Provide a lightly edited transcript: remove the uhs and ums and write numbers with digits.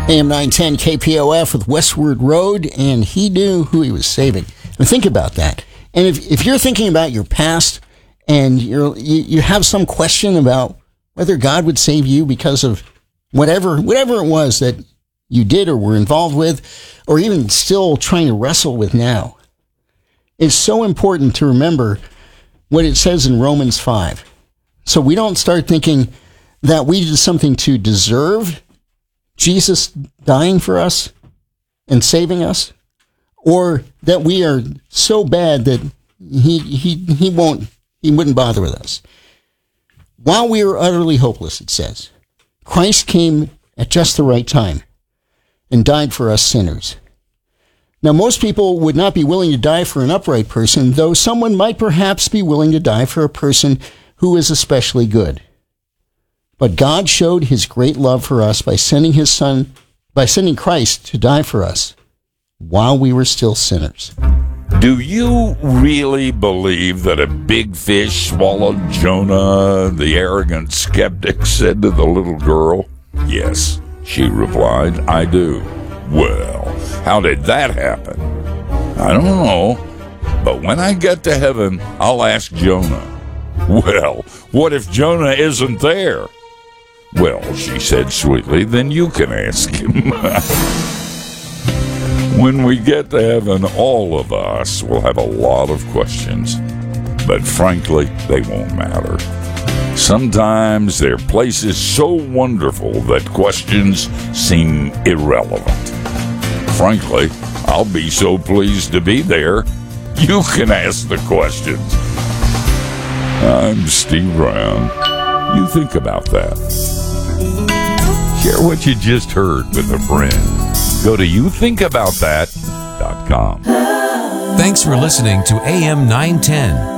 AM 910 KPOF with Westward Road, and he knew who he was saving. And think about that. And if you're thinking about your past and you have some question about whether God would save you because of whatever it was that you did or were involved with, or even still trying to wrestle with now, it's so important to remember what it says in Romans 5. So we don't start thinking that we did something to deserve Jesus dying for us and saving us, or that we are so bad that he wouldn't bother with us. While we were utterly hopeless, it says, Christ came at just the right time and died for us sinners. Now, most people would not be willing to die for an upright person, though someone might perhaps be willing to die for a person who is especially good. But God showed his great love for us by sending Christ to die for us while we were still sinners. Do you really believe that a big fish swallowed Jonah, the arrogant skeptic said to the little girl? Yes, she replied, I do. Well, how did that happen? I don't know, but when I get to heaven, I'll ask Jonah. Well, what if Jonah isn't there? Well, she said sweetly, then you can ask him. When we get to heaven, all of us will have a lot of questions. But frankly, they won't matter. Sometimes they're places so wonderful that questions seem irrelevant. Frankly, I'll be so pleased to be there, you can ask the questions. I'm Steve Brown. You think about that. Share what you just heard with a friend. Go to youthinkaboutthat.com. Thanks for listening to AM 910.